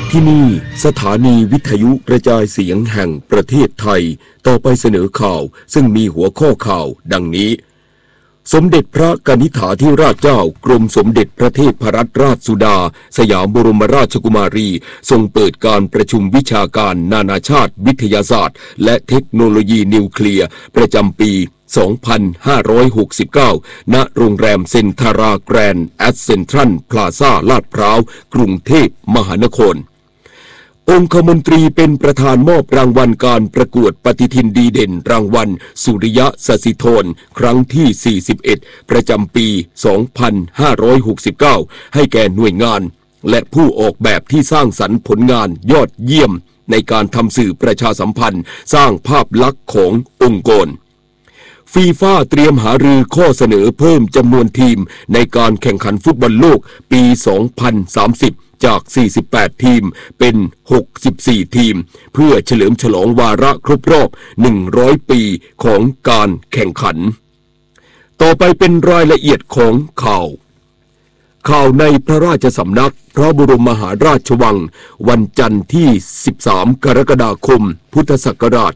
ที่นี่สถานีวิทยุกระจายเสียงแห่งประเทศไทยต่อไปเสนอข่าวซึ่งมีหัวข้อข่าวดังนี้สมเด็จพระกนิษฐาธิราชเจ้ากรมสมเด็จพระเทพรัตนราชสุดาสยามบรมราชกุมารีทรงเปิดการประชุมวิชาการนานาชาติวิทยาศาสตร์และเทคโนโลยีนิวเคลียร์ประจำปี 2569 ณ โรงแรมเซ็นทาราแกรนด์แอดเซ็นทรัลพลาซ่าลาดพร้าวกรุงเทพมหานครองคมนตรีเป็นประธานมอบรางวัลการประกวดปฏิทินดีเด่นรางวัลสุริยะสสิธรครั้งที่ 41 ประจำปี 2569 ให้แก่หน่วยงานและผู้ออกแบบที่สร้างสรรค์ผลงานยอดเยี่ยมในการทำสื่อประชาสัมพันธ์สร้างภาพลักษณ์ขององค์กรฟีฟ่าเตรียมหารือข้อเสนอเพิ่มจำนวนทีมในการแข่งขันฟุตบอลโลกปี 2030 จาก 48 ทีมเป็น 64 ทีมเพื่อเฉลิมฉลองวาระครบรอบ 100 ปีของการแข่งขันต่อไปเป็นรายละเอียดของข่าวในพระราชสำนักพระบรมมหาราชวังวันจันทร์ที่ 13 กรกฎาคม พุทธศักราช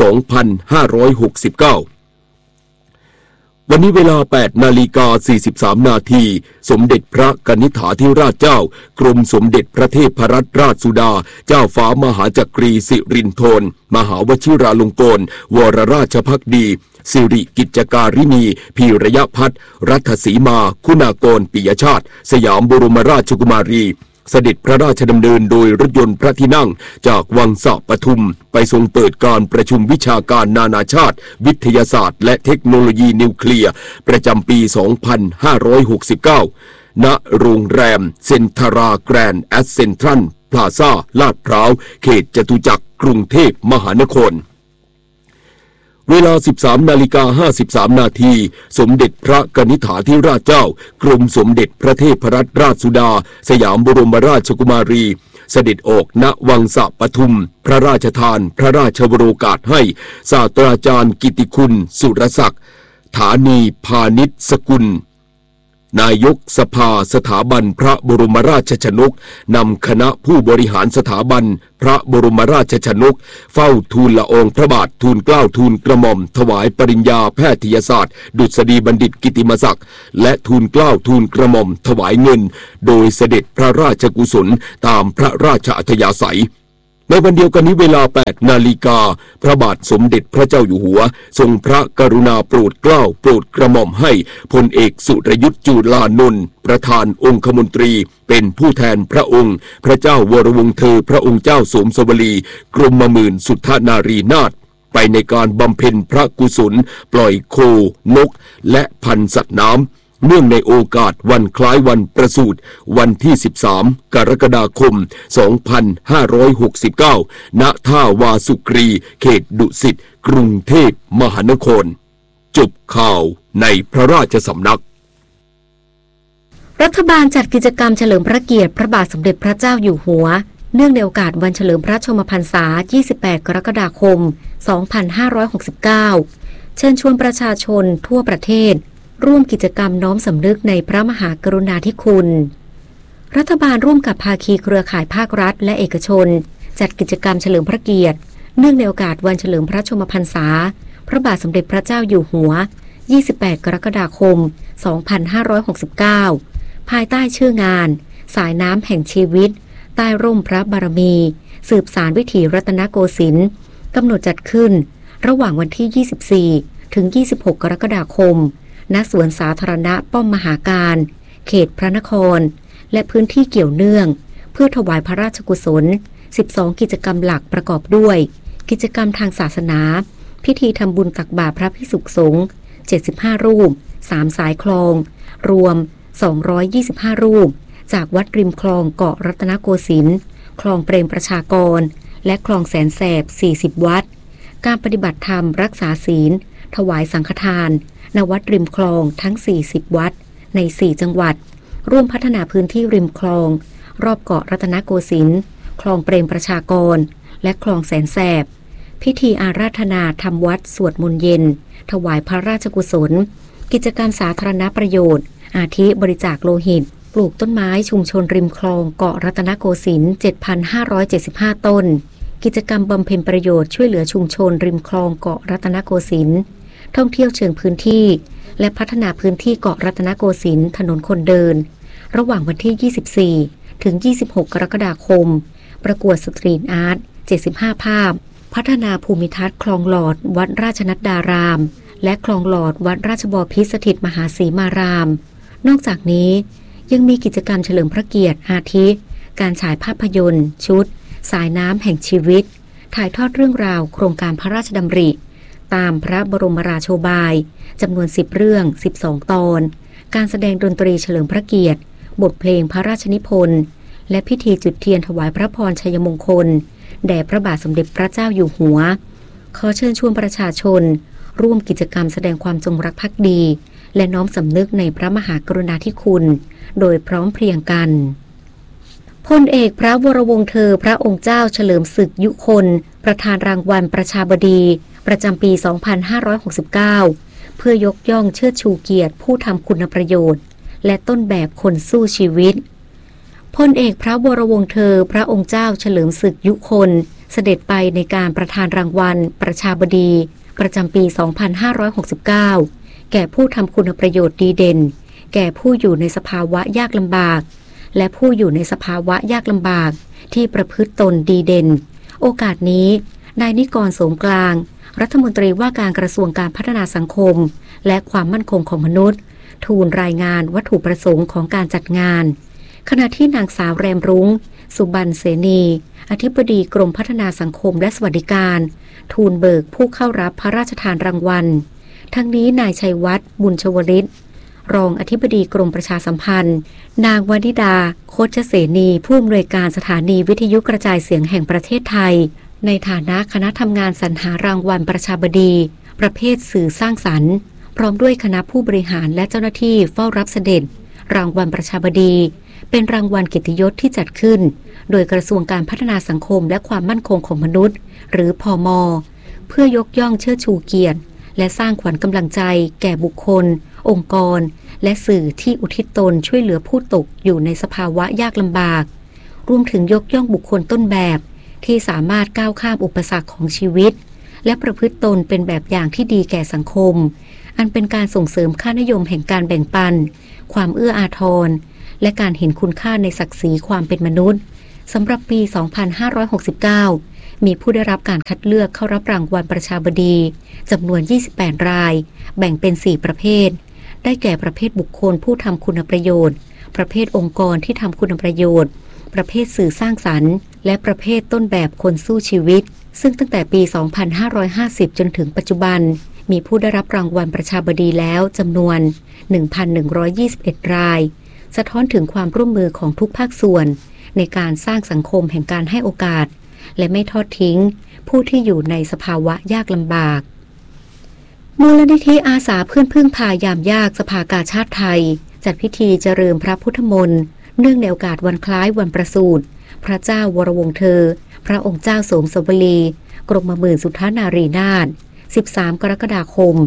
2569วันนี้เวลา 8:43 นาทีสมเด็จพระกนิษฐาธิราชเจ้ากรมสมเด็จพระเทพรัตนราชสุดาเจ้าฟ้ามหาจักรีสิรินธรมหาวชิราลงกรณวรราชภักดีสิริกิจการินีพีรยพัฒน์รัฐสีมาคุณากรปิยชาติสยามบรมราชกุมารีเสด็จพระราชดำเนินโดยรถยนต์พระที่นั่งจากวังสะปทุมไปทรงเปิดการประชุมวิชาการนานาชาติวิทยาศาสตร์และเทคโนโลยีนิวเคลียร์ประจำปี 2569 ณ โรงแรมเซ็นทาราแกรนด์แอดเซ็นทรัลพลาซ่าลาดพร้าวเขตจตุจักรกรุงเทพมหานครเวลา 13:53 นาทีสมเด็จพระกนิษฐาธิราชเจ้ากรมสมเด็จพระเทพรัตนราชสุดาสยามบรมราชกุมารีเสด็จออกณวังสะปทุมพระราชทานพระราชวโรกาสให้ศาสตราจารย์กิติคุณสุรศักดิ์ฐานีพาณิชสกุลนายกสภาสถาบันพระบรมราชชนกนำคณะผู้บริหารสถาบันพระบรมราชชนกเฝ้าทูลละอองพระบาททูลเกล้าทูลกระหม่อมถวายปริญญาแพทยศาสตร์ดุษฎีบัณฑิตกิติมศักดิ์และทูลเกล้าทูลกระหม่อมถวายเงินโดยเสด็จพระราชกุศลตามพระราชอัธยาศัยในวันเดียวกันนี้เวลา 8 นาฬิกาพระบาทสมเด็จพระเจ้าอยู่หัวทรงพระกรุณาโปรดเกล้าโปรดกระหม่อมให้พลเอกสุรยุทธจุลานนท์ประธานองคมนตรีเป็นผู้แทนพระองค์พระเจ้าวรวงศ์เธอพระองค์เจ้าสมสวลีกรมหมื่นสุทธนารีนาถไปในการบำเพ็ญพระกุศลปล่อยโคนกและพันสัตว์น้ำเนื่องในโอกาสวันคล้ายวันประสูติวันที่ 13 กรกฎาคม 2569 ณ ท่าวาสุกรีเขตดุสิตกรุงเทพมหานครจบข่าวในพระราชสำนักรัฐบาลจัดกิจกรรมเฉลิมพระเกียรติพระบาทสมเด็จพระเจ้าอยู่หัวเนื่องในโอกาสวันเฉลิมพระชนมพรรษา 28 กรกฎาคม 2569 เชิญชวนประชาชนทั่วประเทศร่วมกิจกรรมน้อมสำนึกในพระมหากรุณาธิคุณรัฐบาลร่วมกับภาคีเครือข่ายภาครัฐและเอกชนจัดกิจกรรมเฉลิมพระเกียรติเนื่องในโอกาสวันเฉลิมพระชนมพรรษาพระบาทสมเด็จพระเจ้าอยู่หัว 28 กรกฎาคม 2569 ภายใต้ชื่องานสายน้ำแห่งชีวิตใต้ร่มพระบารมีสืบสานวิถีรัตนโกสินทร์กำหนดจัดขึ้นระหว่างวันที่ 24 ถึง 26 กรกฎาคมณ สวนสาธารณะป้อมมหาการเขตพระนครและพื้นที่เกี่ยวเนื่องเพื่อถวายพระราชกุศล 12 กิจกรรมหลักประกอบด้วยกิจกรรมทางศาสนาพิธีทำบุญตักบาตรพระภิกษุสงฆ์ 75 รูป 3 สายคลองรวม 225 รูปจากวัดริมคลองเกาะรัตนโกสินทร์คลองเปรมประชากรและคลองแสนแสบ 40 วัดการปฏิบัติธรรมรักษาศีลถวายสังฆทานณวัดริมคลองทั้ง 40 วัดใน 4 จังหวัดร่วมพัฒนาพื้นที่ริมคลองรอบเกาะรัตนโกสินทร์คลองเปรมประชากรและคลองแสนแสบพิธีอาราธนาทำวัดสวดมนต์เย็นถวายพระราชกุศลกิจกรรมสาธารณประโยชน์อาทิบริจาคโลหิตปลูกต้นไม้ชุมชนริมคลองเกาะรัตนโกสินทร์ 7,575 ต้นกิจกรรมบำเพ็ญประโยชน์ช่วยเหลือชุมชนริมคลองเกาะรัตนโกสินทร์ท่องเที่ยวเชิงพื้นที่และพัฒนาพื้นที่เกาะรัตนโกสินทร์ถนนคนเดินระหว่างวันที่ 24 ถึง 26 กรกฎาคมประกวดสตรีทอาร์ต 75 ภาพพัฒนาภูมิทัศน์คลองหลอดวัดราชนัดดารามและคลองหลอดวัดราชบพิตรสถิตมหาสีมารามนอกจากนี้ยังมีกิจกรรมเฉลิมพระเกียรติอาทิการฉายภาพยนตร์ชุดสายน้ำแห่งชีวิตถ่ายทอดเรื่องราวโครงการพระราชดำริตามพระบรมราโชบายจำนวน10เรื่อง12ตอนการแสดงดนตรีเฉลิมพระเกียรติบทเพลงพระราชนิพนธ์และพิธีจุดเทียนถวายพระพรชัยมงคลแด่พระบาทสมเด็จพระเจ้าอยู่หัวขอเชิญชวนประชาชนร่วมกิจกรรมแสดงความจงรักภักดีและน้อมสำนึกในพระมหากรุณาธิคุณโดยพร้อมเพรียงกันพลเอกพระวรวงศ์เธอพระองค์เจ้าเฉลิมศึกยุคนประธานรางวัลประชาบดีประจำปี 2569 เพื่อยกย่องเชิดชูเกียรติผู้ทำคุณประโยชน์และต้นแบบคนสู้ชีวิตพลเอกพระวรวงศ์เธอพระองค์เจ้าเฉลิมศึกยุคนเสด็จไปในการประธานรางวัลประชาบดีประจำปี 2569 แก่ผู้ทำคุณประโยชน์ดีเด่นแก่ผู้อยู่ในสภาวะยากลำบากและผู้อยู่ในสภาวะยากลำบากที่ประพฤติตนดีเด่นโอกาสนี้นายนิกร โสมกลางรัฐมนตรีว่าการกระทรวงการพัฒนาสังคมและความมั่นคงของมนุษย์ทูลรายงานวัตถุประสงค์ของการจัดงานขณะที่นางสาวแรมรุ้งสุบรรณเสนีอธิบดีกรมพัฒนาสังคมและสวัสดิการทูลเบิกผู้เข้ารับพระราชทานรางวัลทั้งนี้นายชัยวัฒน์บุญชวริตรองอธิบดีกรมประชาสัมพันธ์นางวนิดาโคชเสนีผู้อำนวยการสถานีวิทยุกระจายเสียงแห่งประเทศไทยในฐานะคณะทำงานสรรหารางวัลประชาบดีประเภทสื่อสร้างสรรค์พร้อมด้วยคณะผู้บริหารและเจ้าหน้าที่เฝ้ารับเสด็จรางวัลประชาบดีเป็นรางวัลเกียรติยศที่จัดขึ้นโดยกระทรวงการพัฒนาสังคมและความมั่นคงของมนุษย์หรือพม.เพื่อยกย่องเชิดชูเกียรติและสร้างขวัญกำลังใจแก่บุคคลองค์กรและสื่อที่อุทิศตนช่วยเหลือผู้ตกอยู่ในสภาวะยากลำบากรวมถึงยกย่องบุคคลต้นแบบที่สามารถก้าวข้ามอุปสรรคของชีวิตและประพฤติตนเป็นแบบอย่างที่ดีแก่สังคมอันเป็นการส่งเสริมค่านิยมแห่งการแบ่งปันความเอื้ออาทรและการเห็นคุณค่าในศักดิ์ศรีความเป็นมนุษย์สำหรับปี 2569 มีผู้ได้รับการคัดเลือกเข้ารับรางวัลประชาบดีจำนวน 28 รายแบ่งเป็น 4 ประเภทได้แก่ประเภทบุคคลผู้ทำคุณประโยชน์ประเภทองค์กรที่ทำคุณประโยชน์ประเภทสื่อสร้างสรรค์และประเภทต้นแบบคนสู้ชีวิตซึ่งตั้งแต่ปี 2550 จนถึงปัจจุบันมีผู้ได้รับรางวัลประชาบดีแล้วจำนวน 1,121 รายสะท้อนถึงความร่วมมือของทุกภาคส่วนในการสร้างสังคมแห่งการให้โอกาสและไม่ทอดทิ้งผู้ที่อยู่ในสภาวะยากลำบากมูลนิธิอาสาเพื่อนพึ่งพายามยากสภากาชาดไทยจัดพิธีเจริญพระพุทธมนต์เนื่องในโอกาสวันคล้ายวันประสูติพระเจ้าวรวงศ์เธอพระองค์เจ้าโสมสวลีกรมหมื่นสุทธานารีนาถ13 กรกฎาคม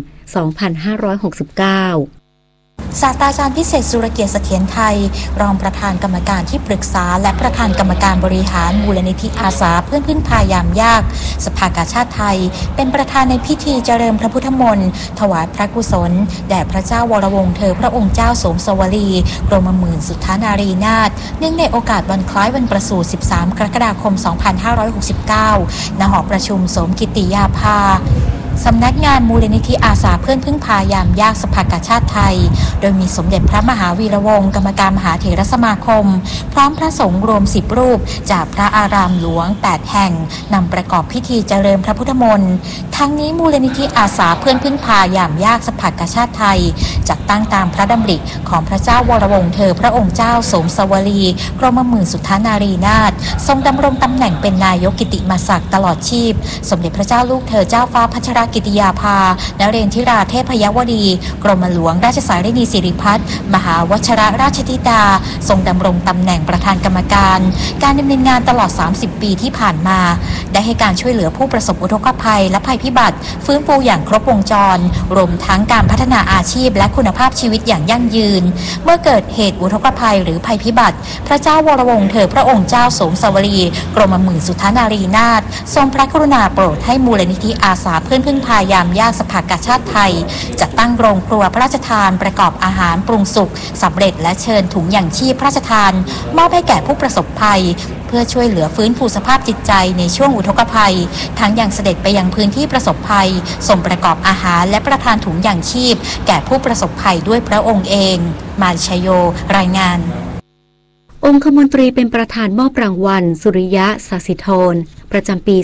2569 ศาสตราจารย์พิเศษสุรเกียรติเสถียรไทยรองประธานกรรมการที่ปรึกษาและประธานกรรมการบริหารมูลนิธิอาสาเพื่อนพึ่งพายามยากสภากาชาดไทยเป็นประธานในพิธีเจริญพระพุทธมนต์ถวายพระกุศลแด่พระเจ้าวรวงศ์เธอพระองค์เจ้าโสมสวลีกรมหมื่นสุทธานารีนาถเนื่องในโอกาสวันคล้ายวันประสูติ13 กรกฎาคม 2569 ณ หอประชุมโสมกิติยาภาสำนักงานมูลนิธิอาสาเพื่อนพึ่งพายามยากสภากาชาดไทยโดยมีสมเด็จพระมหาวีระวงศ์กรรมการมหาเถรสมาคมพร้อมพระสงฆ์รวม10 รูปจากพระอารามหลวง8 แห่งนำประกอบพิธีเจริญพระพุทธมนต์ทั้งนี้มูลนิธิอาสาเพื่อนพึ่งพายามยากสภากาชาดไทยจัดตั้งตามพระดำริของพระเจ้าวรวงศ์เธอพระองค์เจ้าโสมสวลีกรมหมื่นสุทธานารีนาถทรงดำรงตำแหน่งเป็นนายกกิติมศักดิ์ตลอดชีพสมเด็จพระเจ้าลูกเธอเจ้าฟ้าพัชรกิติยาภานเรนทิราเทพยวดีกรมหลวงราชสารินีสิริพัฒน์มหาวชิรราชธิดาทรงดำรงตำแหน่งประธานกรรมการดำเนินงานตลอด30 ปีที่ผ่านมาได้ให้การช่วยเหลือผู้ประสบอุทกภัยและภัยพิบัติฟื้นฟูอย่างครบวงจรรวมทั้งการพัฒนาอาชีพและคุณภาพชีวิตอย่างยั่งยืนเมื่อเกิดเหตุอุทกภัยหรือภัยพิบัติพระเจ้าวรวงศ์เธอพระองค์เจ้าสมสวรีกรมหมื่นสุทธานารีนาถทรงพระกรุณาโปรดให้มูลนิธิอาสาเพื่อนพึ่งพายามยากสภากาชาติไทยจัดตั้งโรงครัวพระราชทานประกอบอาหารปรุงสุกสำเร็จและเชิญถุงยังชีพพระราชทานมอบให้แก่ผู้ประสบภัยเพื่อช่วยเหลือฟื้นฟูสภาพจิตใจในช่วงอุทกภัยทั้งยังเสด็จไปยังพื้นที่ประสบภัยส่งประกอบอาหารและประทานถุงยังชีพแก่ผู้ประสบภัยด้วยพระองค์เองมาริชโยรายงานองคมนตรีเป็นประธานมอบรางวัลสุริยะสสิธรประจำปี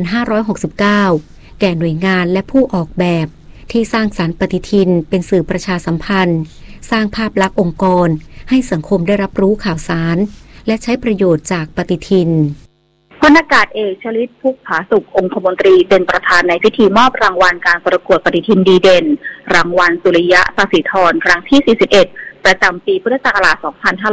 2569 แก่หน่วยงานและผู้ออกแบบที่สร้างสรรค์ปฏิทินเป็นสื่อประชาสัมพันธ์สร้างภาพลักษณ์องค์กรให้สังคมได้รับรู้ข่าวสารและใช้ประโยชน์จากปฏิทินพลอากาศเอกชลิตพุกผาสุของคมนตรีเป็นประธานในพิธีมอบรางวัลการประกวดปฏิทินดีเด่นรางวัลสุริยะสสิธรครั้งที่ 41 ประจำปีพุทธศักราช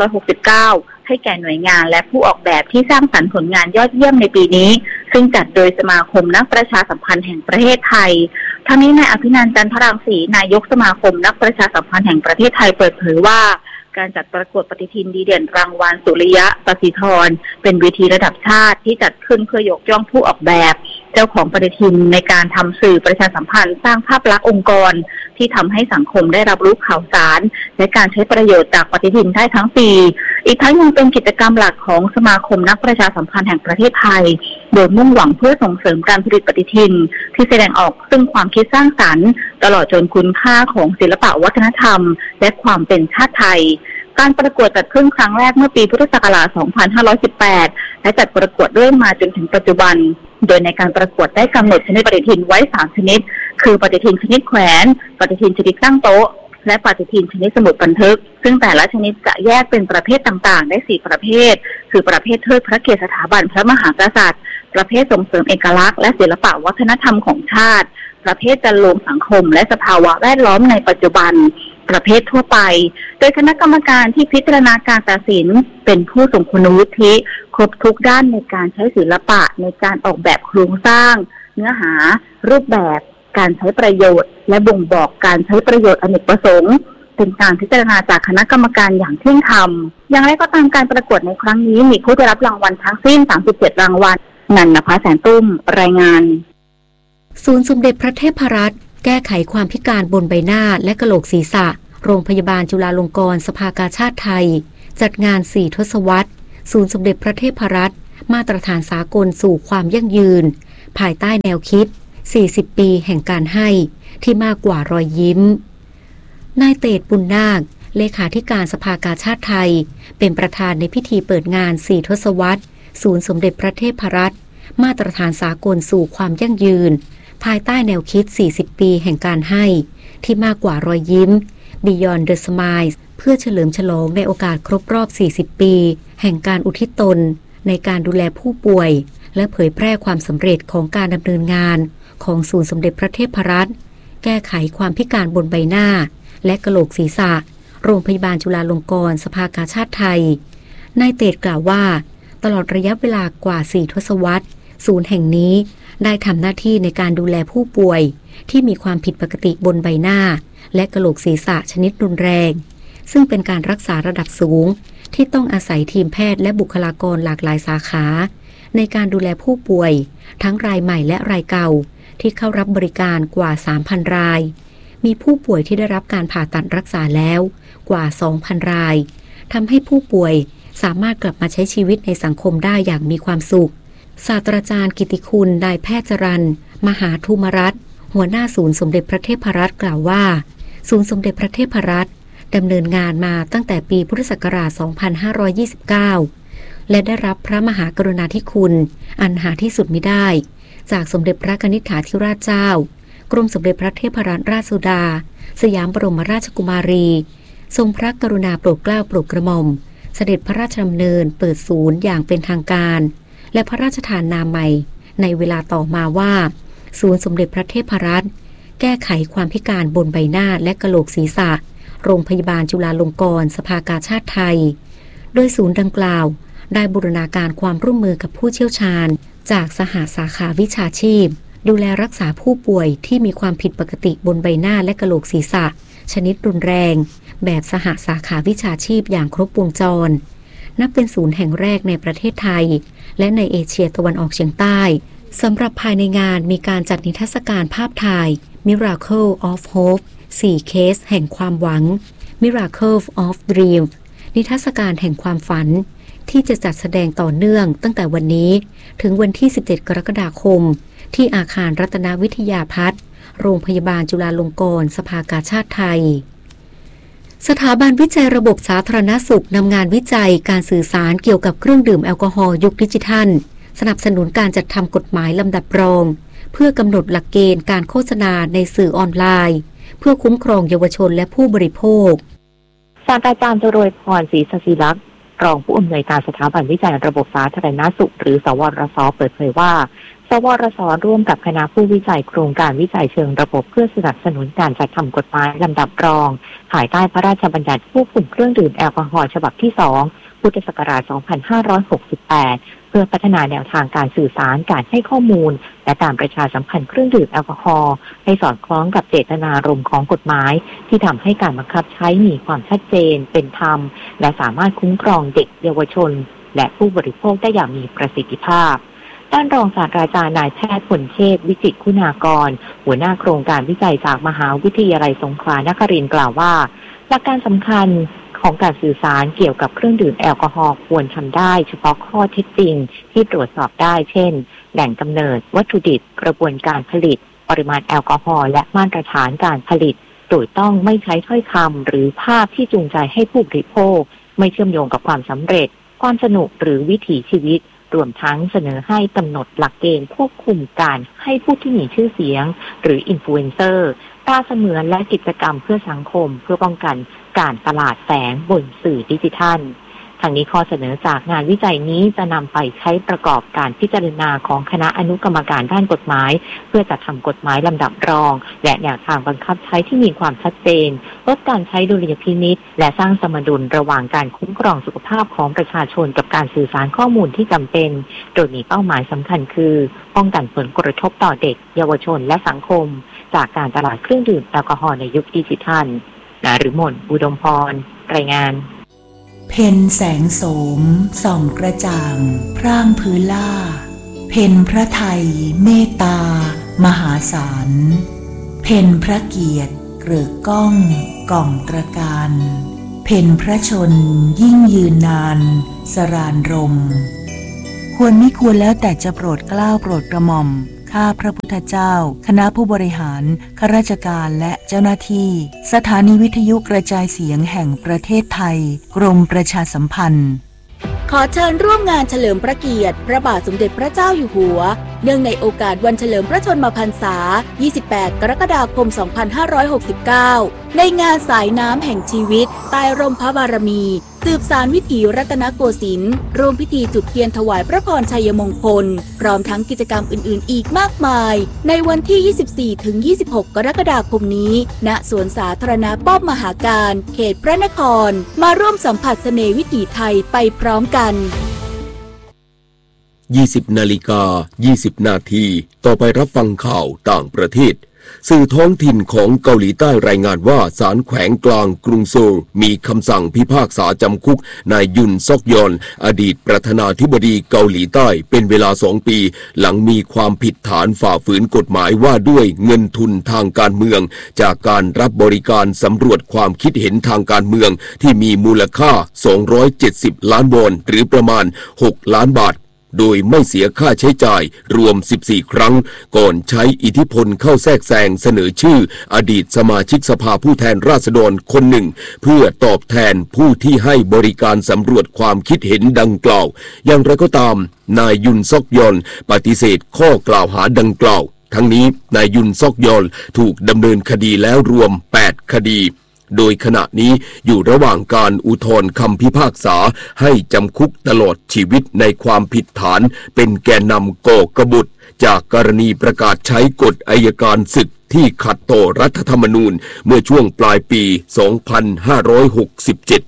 2569 ให้แก่หน่วยงานและผู้ออกแบบที่สร้างสรรค์ผลงานยอดเยี่ยมในปีนี้ซึ่งจัดโดยสมาคมนักประชาสัมพันธ์แห่งประเทศไทยทั้งนี้นายอภินันท์ จันทรังสีนายกสมาคมนักประชาสัมพันธ์แห่งประเทศไทยเปิดเผยว่าการจัดประกวดปฏิทินดีเด่นรางวัลสุริยะสสิธรเป็นเวทีระดับชาติที่จัดขึ้นเพื่อยกย่องผู้ออกแบบเจ้าของปฏิทินในการทำสื่อประชาสัมพันธ์สร้างภาพลักษณ์องค์กรที่ทำให้สังคมได้รับรู้ข่าวสารและการใช้ประโยชน์จากปฏิทินได้ทั้งปีอีกทั้งยังเป็นกิจกรรมหลักของสมาคมนักประชาสัมพันธ์แห่งประเทศไทยโดยมุ่งหวังเพื่อส่งเสริมการผลิตปฏิทินที่แสดงออกซึ่งความคิดสร้างสรรค์ตลอดจนคุณค่าของศิลปวัฒนธรรมและความเป็นชาติไทยการประกวดจัดขึ้นครั้งแรกเมื่อปีพุทธศักราช 2518 และจัดประกวดเรื่อยมาจนถึงปัจจุบันโดยในการประกวดได้กำหนดชนิดปฏิทินไว้ 3 ชนิดคือปฏิทินชนิดแขวนปฏิทินชนิดตั้งโต๊ะและปฏิทินชนิดสมุดบันทึกซึ่งแต่ละชนิดจะแยกเป็นประเภทต่างๆได้4ประเภทคือประเภทเทิดพระเกียรติสถาบันพระมหากษัตริย์ประเภทส่งเสริมเอกลักษณ์และศิลปวัฒนธรรมของชาติประเภทจันโลงสังคมและสภาวะแวดล้อมในปัจจุบันประเภททั่วไปโดยคณะกรรมการที่พิจารณาการตัดสินเป็นผู้ทรงคุณวุฒิครบทุกด้านในการใช้ศิลปะในการออกแบบโครงสร้างเนื้อหารูปแบบการใช้ประโยชน์และบ่งบอกการใช้ประโยชน์อเนกประสงค์เป็นการพิจารณาจากคณะกรรมการอย่างเที่ยงธรรมอย่างไรก็ตามการประกวดในครั้งนี้มีผู้ได้รับรางวัลทั้งสิ้น37รางวัลนันนภาแสนตุ้มรายงานศูนย์สมเด็จพระเทพรัตน์แก้ไขความพิการบนใบหน้าและกะโหลกศีรษะโรงพยาบาลจุฬาลงกรณ์สภากาชาดไทยจัดงาน4ทศวรรษศูนย์สมเด็จพระเทพรัตน์มาตรฐานสากลสู่ความยั่งยืนภายใต้แนวคิด40 ปีแห่งการให้ที่มากกว่ารอยยิ้มนายเตช บุญนาคเลขาธิการสภากาชาดไทยเป็นประธานในพิธีเปิดงาน4ทศวรรษศูนย์สมเด็จพระเทพรัตน์มาตรฐานสากลสู่ความยั่งยืนภายใต้แนวคิด40 ปีแห่งการให้ที่มากกว่ารอยยิ้ม Beyond the Smile เพื่อเฉลิมฉลองในโอกาสครบรอบ40 ปีแห่งการอุทิศตนในการดูแลผู้ป่วยและเผยแพร่ความสำเร็จของการดำเนินงานของศูนย์สมเด็จพระเทพรัตน์แก้ไขความพิการบนใบหน้าและกะโหลกศีรษะโรงพยาบาลจุฬาลงกรณ์สภากาชาดไทยนายเตชกล่าวว่าตลอดระยะเวลากว่า4ทศวรรษศูนย์แห่งนี้ได้ทำหน้าที่ในการดูแลผู้ป่วยที่มีความผิดปกติบนใบหน้าและกะโหลกศีรษะชนิดรุนแรงซึ่งเป็นการรักษาระดับสูงที่ต้องอาศัยทีมแพทย์และบุคลากรหลากหลายสาขาในการดูแลผู้ป่วยทั้งรายใหม่และรายเก่าที่เข้ารับบริการกว่า 3,000 รายมีผู้ป่วยที่ได้รับการผ่าตัดรักษาแล้วกว่า 2,000 รายทำให้ผู้ป่วยสามารถกลับมาใช้ชีวิตในสังคมได้อย่างมีความสุขศาสตราจารย์กิติคุณนายแพทย์จรัญมหาธุมรัตน์หัวหน้าศูนย์สมเด็จพระเทพรัตน์กล่าวว่าศูนย์สมเด็จพระเทพรัตน์ดำเนินงานมาตั้งแต่ปีพุทธศักราช 2529 และได้รับพระมหากรุณาธิคุณอันหาที่สุดมิได้จากสมเด็จพระกนิษฐาธิราชเจ้ากรมสมเด็จพระเทพรัตนราชสุดาสยามบรมราชกุมารีทรงพระกรุณาโปรดเกล้าโปรดกระหม่อมเสด็จพระราชดำเนินเปิดศูนย์อย่างเป็นทางการและพระราชทานนามใหม่ในเวลาต่อมาว่าศูนย์สมเด็จพระเทพรัตน์แก้ไขความพิการบนใบหน้าและกะโหลกศีรษะโรงพยาบาลจุฬาลงกรณ์สภากาชาดไทยโดยศูนย์ดังกล่าวได้บูรณาการความร่วมมือกับผู้เชี่ยวชาญจากสหสาขาวิชาชีพดูแลรักษาผู้ป่วยที่มีความผิดปกติบนใบหน้าและกะโหลกศีรษะชนิดรุนแรงแบบสหสาขาวิชาชีพอย่างครบวงจรนับเป็นศูนย์แห่งแรกในประเทศไทยและในเอเชียตะวันออกเฉียงใต้สำหรับภายในงานมีการจัดนิทรรศการภาพถ่าย Miracle of Hope 4 เคสแห่งความหวัง Miracle of Dream นิทรรศการแห่งความฝันที่จะจัดแสดงต่อเนื่องตั้งแต่วันนี้ถึงวันที่17กรกฎาคมที่อาคารรัตนวิทยาพัฒน์โรงพยาบาลจุฬาลงกรณ์สภากาชาดไทยสถาบันวิจัยระบบสาธารณสุขนำงานวิจัยการสื่อสารเกี่ยวกับเครื่องดื่มแอลกอฮอล์ยุคดิจิทัลสนับสนุนการจัดทำกฎหมายลำดับรองเพื่อกำหนดหลักเกณฑ์การโฆษณาในสื่อออนไลน์เพื่อคุ้มครองเยาวชนและผู้บริโภคศาสตราจารย์จรวยพรศรีสศิลักษณ์รองผู้อำนวยการสถาบันวิจัยระบบสาธารณสุขหรือสวรสเปิดเผยว่าสวรสร่วมกับคณะผู้วิจัยโครงการวิจัยเชิงระบบเพื่อสนับสนุนการจัดทำกฎหมายลำดับรองภายใต้พระราชบัญญัติควบคุมเครื่องดื่มแอลกอฮอล์ฉบับที่2พุทธศักราช 2568 เพื่อพัฒนาแนวทางการสื่อสารการให้ข้อมูลและการประชาสัมพันธ์เครื่องดื่มแอลกอฮอล์ให้สอดคล้องกับเจตนารมณ์ของกฎหมายที่ทำให้การบังคับใช้มีความชัดเจนเป็นธรรมและสามารถคุ้มครองเด็กเยาวชนและผู้บริโภคได้อย่างมีประสิทธิภาพด้านรองศาสตราจารย์นายแพทย์ผลเชษฐ์วิจิตรคุณากรหัวหน้าโครงการวิจัยจากมหาวิทยาลัยสงขลานครินทร์กล่าวว่าหลักการสำคัญของการสื่อสารเกี่ยวกับเครื่องดื่มแอลกอฮอล์ควรทำได้เฉพาะข้อเท็จจริงที่ตรวจสอบได้เช่นแหล่งกำเนิดวัตถุดิบกระบวนการผลิตปริมาณแอลกอฮอล์และมาตรฐานการผลิตโดยต้องไม่ใช้ถ้อยคำหรือภาพที่จูงใจให้ผู้บริโภคไม่เชื่อมโยงกับความสำเร็จความสนุกหรือวิถีชีวิตรวมทั้งเสนอให้กำหนดหลักเกณฑ์ควบคุมการให้ผู้ที่มีชื่อเสียงหรืออินฟลูเอนเซอร์ตราเสมือนและกิจกรรมเพื่อสังคมเพื่อป้องกันการตลาดแฝงบนสื่อดิจิทัลทางนี้ข้อเสนอจากงานวิจัยนี้จะนำไปใช้ประกอบการพิจารณาของคณะอนุกรรมการด้านกฎหมายเพื่อจัดทำกฎหมายลำดับรองและแนวทางบังคับใช้ที่มีความชัดเจนลดการใช้ดุลยพินิจและสร้างสมดุลระหว่างการคุ้มครองสุขภาพของประชาชนกับการสื่อสารข้อมูลที่จำเป็นโดยมีเป้าหมายสำคัญคือป้องกันผลกระทบต่อเด็กเยาวชนและสังคมจากการตลาดเครื่องดื่มแอลกอฮอล์ในยุคดิจิทัลนฤมล อุดมพรรายงานเพ็ญแสงโสมส่องกระจ่างพร่างพื้นล่าเพ็ญพระไทยเมตตามหาศาลเพ็ญพระเกียรติเกริกก้องก่องตระการเพ็ญพระชนยิ่งยืนนานสรานรมควรไม่ควรแล้วแต่จะโปรดเกล้าโปรดกระหม่อมข้าพระพุทธเจ้าคณะผู้บริหารข้าราชการและเจ้าหน้าที่สถานีวิทยุกระจายเสียงแห่งประเทศไทยกรมประชาสัมพันธ์ขอเชิญร่วมงานเฉลิมพระเกียรติพระบาทสมเด็จพระเจ้าอยู่หัวเนื่องในโอกาสวันเฉลิมพระชนมพรรษา 28 กรกฎาคม 2569 ในงานสายน้ำแห่งชีวิตใต้ร่มพระบารมีสืบสานวิถีรัตนโกสินทร์ร่วมพิธีจุดเทียนถวายพระพรชัยมงคลพร้อมทั้งกิจกรรมอื่นๆอีกมากมายในวันที่ 24-26 กรกฎาคมนี้ณสวนสาธารณะป้อมมหาการเขตพระนครมาร่วมสัมผัสเสน่ห์วิถีไทยไปพร้อมกัน 20 นาฬิกา 20 นาทีต่อไปรับฟังข่าวต่างประเทศสื่อท้องถิ่นของเกาหลีใต้รายงานว่าศาลแขวงกลางกรุงโซลมีคำสั่งพิพากษาจำคุกนายยุนซอกยอนอดีตประธานาธิบดีเกาหลีใต้เป็นเวลา2 ปีหลังมีความผิดฐานฝ่าฝืนกฎหมายว่าด้วยเงินทุนทางการเมืองจากการรับบริการสำรวจความคิดเห็นทางการเมืองที่มีมูลค่า270 ล้านวอนหรือประมาณ6 ล้านบาทโดยไม่เสียค่าใช้จ่ายรวม14 ครั้งก่อนใช้อิทธิพลเข้าแทรกแซงเสนอชื่ออดีตสมาชิกสภาผู้แทนราษฎรคนหนึ่งเพื่อตอบแทนผู้ที่ให้บริการสำรวจความคิดเห็นดังกล่าวอย่างไรก็ตามนายยุนซอกยอนปฏิเสธข้อกล่าวหาดังกล่าวทั้งนี้นายยุนซอกยอนถูกดำเนินคดีแล้วรวม8 คดีโดยขณะนี้อยู่ระหว่างการอุทธรณ์คำพิพากษาให้จำคุกตลอดชีวิตในความผิดฐานเป็นแกนนำก่อกบฏจากกรณีประกาศใช้กฎอัยการศึกที่ขัดต่อรัฐธรรมนูญเมื่อช่วงปลายปี 2567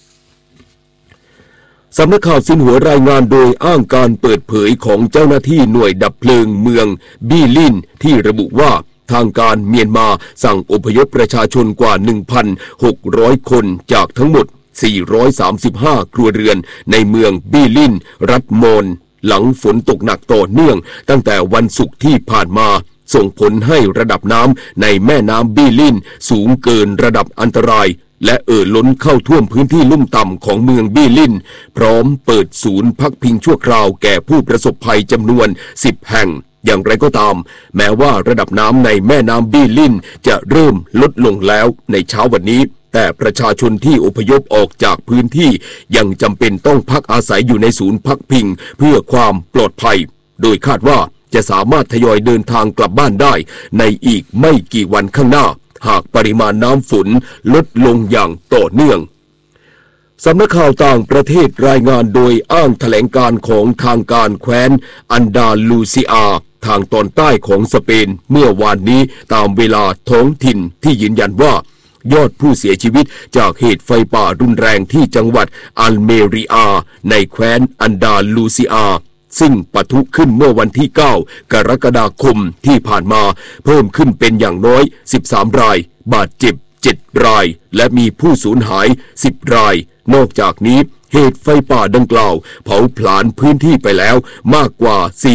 สำนักข่าวซินหัวรายงานโดยอ้างการเปิดเผยของเจ้าหน้าที่หน่วยดับเพลิงเมืองบี้ลินที่ระบุว่าทางการเมียนมาสั่งอพยพประชาชนกว่า 1,600 คนจากทั้งหมด 435 ครัวเรือนในเมืองบี้ลินรัฐมอนหลังฝนตกหนักต่อเนื่องตั้งแต่วันศุกร์ที่ผ่านมาส่งผลให้ระดับน้ำในแม่น้ำบี้ลินสูงเกินระดับอันตรายและล้นเข้าท่วมพื้นที่ลุ่มต่ำของเมืองบี้ลินพร้อมเปิดศูนย์พักพิงชั่วคราวแก่ผู้ประสบภัยจำนวน 10 แห่งอย่างไรก็ตามแม้ว่าระดับน้ำในแม่น้ำบี้ลินจะเริ่มลดลงแล้วในเช้าวันนี้แต่ประชาชนที่อพยพออกจากพื้นที่ยังจำเป็นต้องพักอาศัยอยู่ในศูนย์พักพิงเพื่อความปลอดภัยโดยคาดว่าจะสามารถทยอยเดินทางกลับบ้านได้ในอีกไม่กี่วันข้างหน้าหากปริมาณน้ำฝนลดลงอย่างต่อเนื่องสำนักข่าวต่างประเทศรายงานโดยอ้างแถลงการของทางการแคว้นอันดาลูซิอาทางตอนใต้ของสเปนเมื่อวานนี้ตามเวลาท้องถิ่นที่ยืนยันว่ายอดผู้เสียชีวิตจากเหตุไฟป่ารุนแรงที่จังหวัดอัลเมริอาในแคว้นอันดาลูซิอาซึ่งปะทุขึ้นเมื่อวันที่ 9 กรกฎาคมที่ผ่านมาเพิ่มขึ้นเป็นอย่างน้อย13รายบาดเจ็บ7รายและมีผู้สูญหาย10รายนอกจากนี้เหตุไฟป่าดังกล่าวเผาผลาญพื้นที่ไปแล้วมากกว่า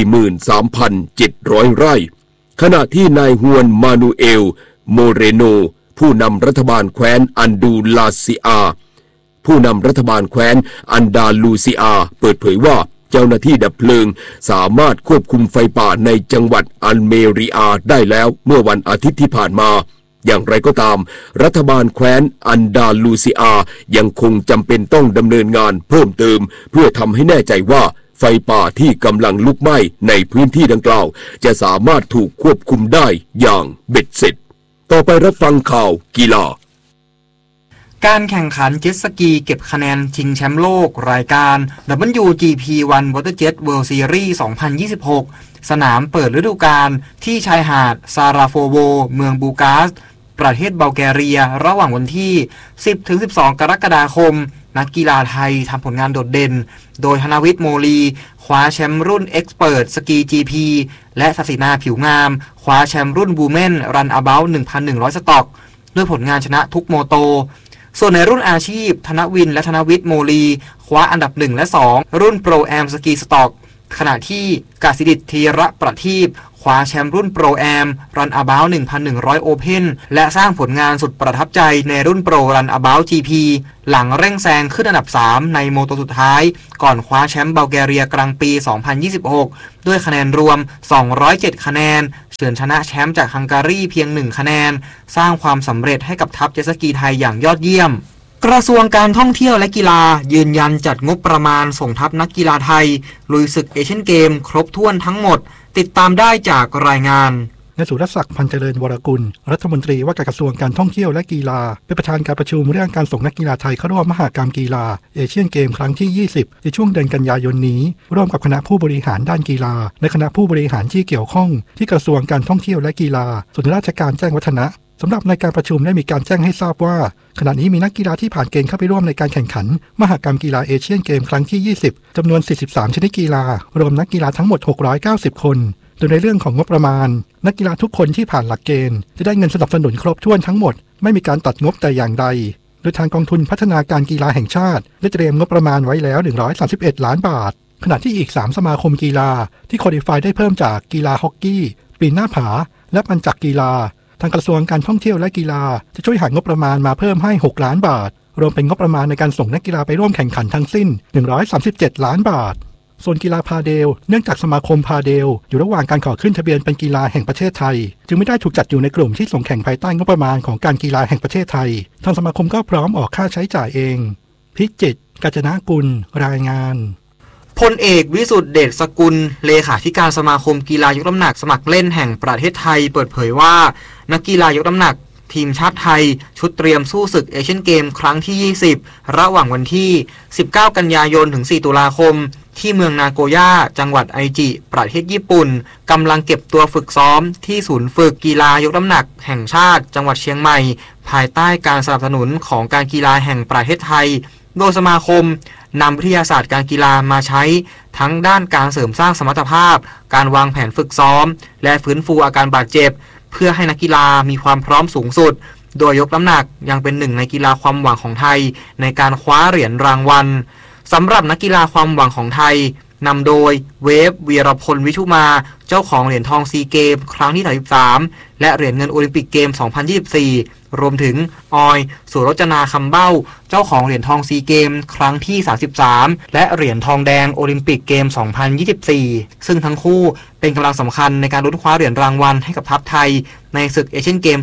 43,700 ไร่ขณะที่นายฮวนมานูเอลโมเรโนผู้นำรัฐบาลแคว้นอันดูลาซิอาผู้นำรัฐบาลแคว้นอันดาลูซิอาเปิดเผยว่าเจ้าหน้าที่ดับเพลิงสามารถควบคุมไฟป่าในจังหวัดอัลเมริอาได้แล้วเมื่อวันอาทิตย์ที่ผ่านมาอย่างไรก็ตามรัฐบาลแคว้นอันดาลูซิอายังคงจำเป็นต้องดำเนินงานเพิ่มเติมเพื่อทำให้แน่ใจว่าไฟป่าที่กำลังลุกไหม้ในพื้นที่ดังกล่าวจะสามารถถูกควบคุมได้อย่างเบ็ดเสร็จต่อไปรับฟังข่าวกีฬาการแข่งขันเจ็ตสกีเก็บคะแนนชิงแชมป์โลกรายการ WGP1 WaterJet World Series 2026 สนามเปิดฤดูกาลที่ชายหาดซาราโฟโวเมืองบูกาสประเทศบัลแกเรียระหว่างวันที่ 10-12 กรกฎาคมนักกีฬาไทยทำผลงานโดดเด่นโดยธนวิทย์โมลีคว้าแชมป์รุ่น Expert Ski GP และศศินาผิวงามคว้าแชมป์รุ่น Women Run About 1,100 สต็อกด้วยผลงานชนะทุกโมโตส่วนในรุ่นอาชีพธนวินและธนวิทย์โมลีคว้าอันดับ1และ2รุ่นโปรแอมสกีสต็อกขณะที่กสิดิษฐ์ธีระประทีปคว้าแชมป์รุ่นโปรแอมรันอะบาว 1,100 โอเพ่นและสร้างผลงานสุดประทับใจในรุ่นโปรรันอะบาว GP หลังเร่งแซงขึ้นอันดับ3ในโมโตสุดท้ายก่อนคว้าแชมป์บัลแกเรียกลางปี 2026 ด้วยคะแนนรวม207คะแนนเฉือนชนะแชมป์จากฮังการีเพียง1คะแนนสร้างความสำเร็จให้กับทัพเจ็ตสกีไทยอย่างยอดเยี่ยมกระทรวงการท่องเที่ยวและกีฬายืนยันจัดงบประมาณส่งทัพนักกีฬาไทยลุยศึกเอเชียนเกมครบถ้วนทั้งหมดติดตามได้จากรายงานนายสุรศักดิ์พันเจริญวรกุลรัฐมนตรีว่าการกระทรวงการท่องเที่ยวและกีฬาเป็นประธานการประชุมเรื่องการส่งนักกีฬาไทยเข้าร่วมมหกรรมกีฬาเอเชียนเกมครั้งที่ 20ในช่วงเดือนกันยายนนี้ร่วมกับคณะผู้บริหารด้านกีฬาและคณะผู้บริหารที่เกี่ยวข้องที่กระทรวงการท่องเที่ยวและกีฬาส่วนราชการแจ้งวัฒนะสำหรับในการประชุมได้มีการแจ้งให้ทราบว่าขณะนี้มีนักกีฬาที่ผ่านเกณฑ์เข้าไปร่วมในการแข่งขันมหกรรมกีฬาเอเชียนเกมครั้งที่ 20จำนวน43ชนิดกีฬารวมนักกีฬาทั้งหมด690คนโดยในเรื่องของงบประมาณนักกีฬาทุกคนที่ผ่านหลักเกณฑ์จะได้เงินสนับสนุนครบถ้วนทั้งหมดไม่มีการตัดงบแต่อย่างใดโดยทางกองทุนพัฒนาการกีฬาแห่งชาติได้เตรียมงบประมาณไว้แล้ว131ล้านบาทขณะที่อีก3สมาคมกีฬาที่ควอลิฟายได้เพิ่มจากกีฬาฮอกกี้ปีนหน้าผาและปัญจักกีฬาทางกระทรวงการท่องเที่ยวและกีฬาจะช่วยหางบประมาณมาเพิ่มให้6ล้านบาทรวมเป็นงบประมาณในการส่งนักกีฬาไปร่วมแข่งขันทั้งสิ้น137ล้านบาทส่วนกีฬาพาเดลเนื่องจากสมาคมพาเดลอยู่ระหว่างการขอขึ้นทะเบียนเป็นกีฬาแห่งประเทศไทยจึงไม่ได้ถูกจัดอยู่ในกลุ่มที่ส่งแข่งภายใต้งบประมาณของการกีฬาแห่งประเทศไทยทางสมาคมก็พร้อมออกค่าใช้จ่ายเองพิจิตร กาญจนกุลรายงานพลเอกวิสุทธิ์เดชสกุลเลขาธิการสมาคมกีฬายกน้ำหนักสมัครเล่นแห่งประเทศไทยเปิดเผยว่านักกีฬายกน้ำหนักทีมชาติไทยชุดเตรียมสู้ศึกเอเชียนเกมครั้งที่ 20ระหว่างวันที่19กันยายนถึง4ตุลาคมที่เมืองนาโกย่าจังหวัดไอจิประเทศญี่ปุ่นกำลังเก็บตัวฝึกซ้อมที่ศูนย์ฝึกกีฬายกน้ำหนักแห่งชาติจังหวัดเชียงใหม่ภายใต้การสนับสนุนของการกีฬาแห่งประเทศไทยโดยสมาคมนำวิทยาศาสตร์การกีฬามาใช้ทั้งด้านการเสริมสร้างสมรรถภาพการวางแผนฝึกซ้อมและฟื้นฟูอาการบาดเจ็บเพื่อให้นักกีฬามีความพร้อมสูงสุดโดยยกน้ำหนักยังเป็นหนึ่งในกีฬาความหวังของไทยในการคว้าเหรียญรางวัลสำหรับนักกีฬาความหวังของไทยนำโดยเวฟวีรพลวิชุมาเจ้าของเหรียญทองซีเกมครั้งที่33และเหรียญเงินโอลิมปิกเกม2024รวมถึงออยสุรจนาคำเบ้าเจ้าของเหรียญทองซีเกมครั้งที่33และเหรียญทองแดงโอลิมปิกเกม2024ซึ่งทั้งคู่เป็นกำลังสำคัญในการลุ้นคว้าเหรียญรางวัลให้กับทัพไทยในศึกเอเชียนเกม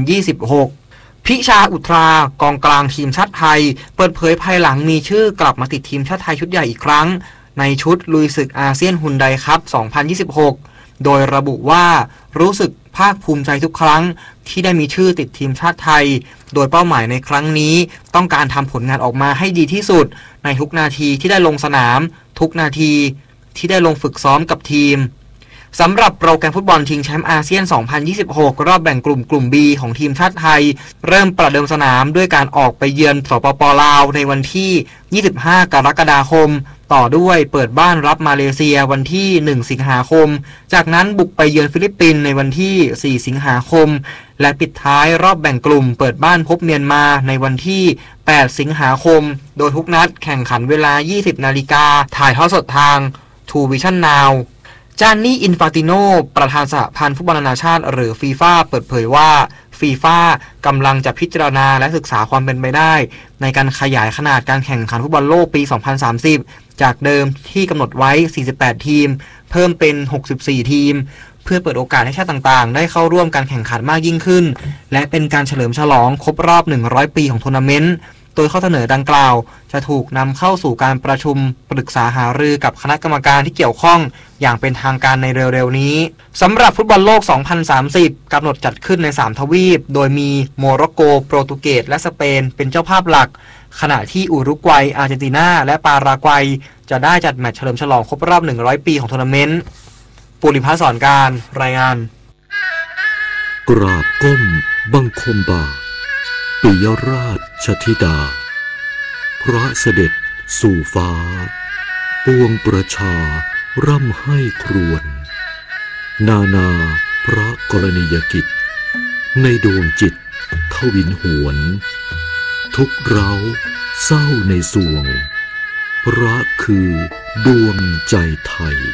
2026พิชาอุทรากองกลางทีมชาติไทยเปิดเผยภายหลังมีชื่อกลับมาติดทีมชาติไทยชุดใหญ่อีกครั้งในชุดลุยศึกอาเซียนฮุนไดคัพ2026โดยระบุว่ารู้สึกภาคภูมิใจทุกครั้งที่ได้มีชื่อติดทีมชาติไทยโดยเป้าหมายในครั้งนี้ต้องการทำผลงานออกมาให้ดีที่สุดในทุกนาทีที่ได้ลงสนามทุกนาทีที่ได้ลงฝึกซ้อมกับทีมสำหรับโปรแกรมฟุตบอลชิงแชมป์อาเซียน2026รอบแบ่งกลุ่ม B ของทีมชาติไทยเริ่มประเดิมสนามด้วยการออกไปเยือนสปป.ลาวในวันที่25กรกฎาคมต่อด้วยเปิดบ้านรับมาเลเซียวันที่1สิงหาคมจากนั้นบุกไปเยือนฟิลิปปินส์ในวันที่4สิงหาคมและปิดท้ายรอบแบ่งกลุ่มเปิดบ้านพบเมียนมาในวันที่8สิงหาคมโดยทุกนัดแข่งขันเวลา 20 นาฬิกาถ่ายทอดสดทาง True Vision Nowจานนี่อินฟาติโนประธานสหพันธ์ฟุตบอลนานาชาติหรือฟีฟ่าเปิดเผยว่าฟีฟ่ากำลังจะพิจารณาและศึกษาความเป็นไปได้ในการขยายขนาดการแข่งขันฟุตบอลโลกปี 2030 จากเดิมที่กำหนดไว้ 48 ทีมเพิ่มเป็น 64 ทีมเพื่อเปิดโอกาสให้ชาติต่างๆได้เข้าร่วมการแข่งขันมากยิ่งขึ้นและเป็นการเฉลิมฉลองครบรอบ 100 ปีของทัวร์นาเมนต์โดยข้อเสนอดังกล่าวจะถูกนำเข้าสู่การประชุมปรึกษาหารือกับคณะกรรมการที่เกี่ยวข้องอย่างเป็นทางการในเร็วๆนี้สำหรับฟุตบอลโลก 2030 กำหนดจัดขึ้นใน 3 ทวีปโดยมีโมร็อกโกโปรตุเกสและสเปนเป็นเจ้าภาพหลักขณะที่อุรุกวัยอาร์เจนตินาและปารากวัยจะได้จัดแมตช์เฉลิมฉลองครบรอบ 100 ปีของทัวร์นาเมนต์ปุริพัฒน์สอนการรายงานกราบก้มบังคมบาทปิยราชธิดาพระเสด็จสู่ฟ้าปวงประชาร่ำให้ครวญนาพระกรณียกิจในดวงจิตทวินหวนทุกเราเศร้าในสวงพระคือดวงใจไทย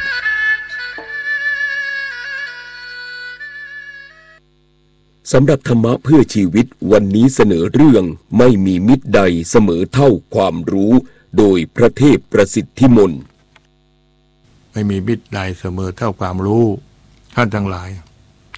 สำหรับธรรมะเพื่อชีวิตวันนี้เสนอเรื่องไม่มีมิตรใดเสมอเท่าความรู้โดยพระเทพประสิทธิมนต์ไม่มีมิตรใดเสมอเท่าความรู้ท่านทั้งหลาย